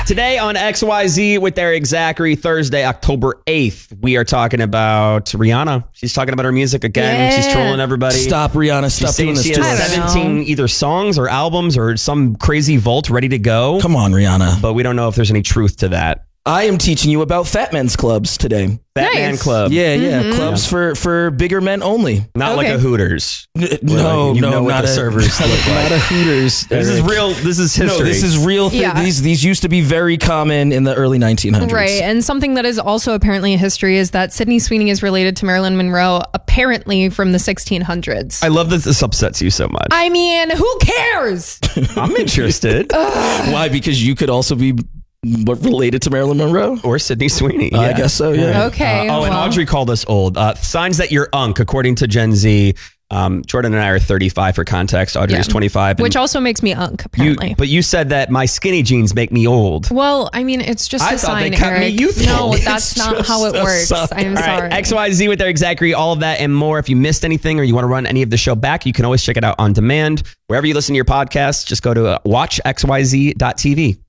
Today on XYZ with Eric Zachary, Thursday, October 8th, we are talking about Rihanna. She's talking about her music again. Yeah. She's trolling everybody. Stop, Rihanna. Stop doing this She to has us. 17 either songs or albums or some crazy vault ready to go. Come on, Rihanna. But we don't know if there's any truth to that. I am teaching you about Fat Men's Clubs today. Fat Man Club. Yeah. Clubs for bigger men only. Not like a Hooters. No, You know what not the servers look like. Not a Hooters. This is real. This is history. No, this is real. Yeah. These used to be very common in the early 1900s. Right. And something that is also apparently a history is that Sydney Sweeney is related to Marilyn Monroe, apparently from the 1600s. I love that this upsets you so much. I mean, who cares? I'm interested. Why? Because you could also be related to Marilyn Monroe? Or Sydney Sweeney. I guess so, yeah. Okay. And well. Audrey called us old. Signs that you're unk, according to Gen Z. Jordan and I are 35 for context. Audrey is 25. Which also makes me unk, apparently. But you said that my skinny jeans make me old. Well, I mean, it's just I a thought they sign, kept me Eric. youthful. No, It's that's not just how it a works. sign. I'm All sorry. right, XYZ with Eric Zachary, all of that and more. If you missed anything or you want to run any of the show back, you can always check it out on demand. Wherever you listen to your podcasts, just go to watchxyz.tv.